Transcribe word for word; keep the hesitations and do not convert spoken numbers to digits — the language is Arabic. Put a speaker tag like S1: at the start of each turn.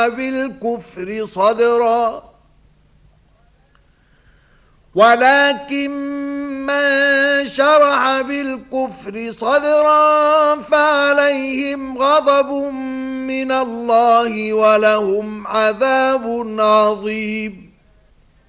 S1: بالكفر صدرا ولكن من شرح بالكفر صدرا فعليهم غضب من الله ولهم عذاب عظيم.